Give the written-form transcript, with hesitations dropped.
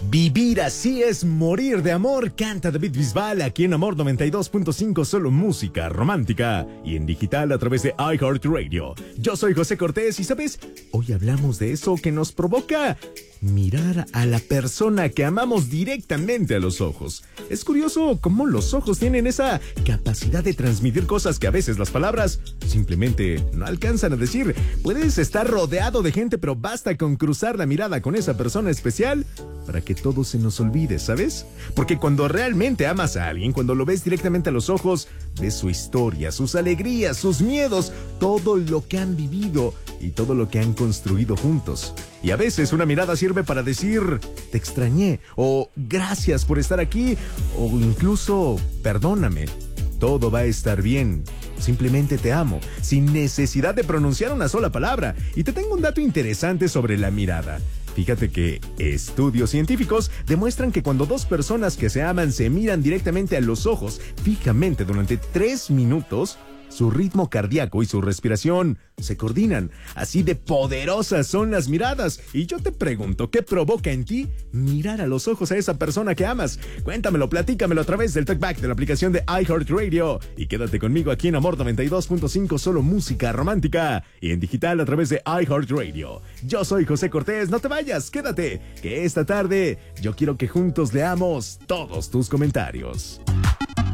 Vivir así es morir de amor, canta David Bisbal aquí en Amor 92.5, solo música romántica y en digital a través de iHeartRadio. Yo soy José Cortés y ¿sabes? Hoy hablamos de eso que nos provoca mirar a la persona que amamos directamente a los ojos. Es curioso cómo los ojos tienen esa capacidad de transmitir cosas que a veces las palabras simplemente no alcanzan a decir. Puedes estar rodeado de gente, pero basta con cruzar la mirada con esa persona especial para que todo se nos olvide, ¿sabes? Porque cuando realmente amas a alguien, cuando lo ves directamente a los ojos, ves su historia, sus alegrías, sus miedos, todo lo que han vivido y todo lo que han construido juntos. Y a veces una mirada sirve para decir, te extrañé, o gracias por estar aquí, o incluso, perdóname, todo va a estar bien. Simplemente te amo, sin necesidad de pronunciar una sola palabra. Y te tengo un dato interesante sobre la mirada. Fíjate que estudios científicos demuestran que cuando dos personas que se aman se miran directamente a los ojos fijamente durante 3 minutos, su ritmo cardíaco y su respiración se coordinan. Así de poderosas son las miradas. Y yo te pregunto, ¿qué provoca en ti mirar a los ojos a esa persona que amas? Cuéntamelo, platícamelo a través del TalkBack de la aplicación de iHeartRadio. Y quédate conmigo aquí en Amor 92.5, solo música romántica. Y en digital a través de iHeartRadio. Yo soy José Cortés, no te vayas, quédate. Que esta tarde yo quiero que juntos leamos todos tus comentarios.